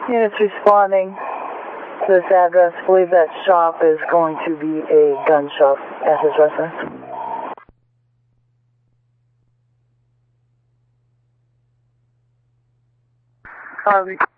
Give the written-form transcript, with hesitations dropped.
Units responding to this address believe that shop is going to be a gun shop at his residence. Copy.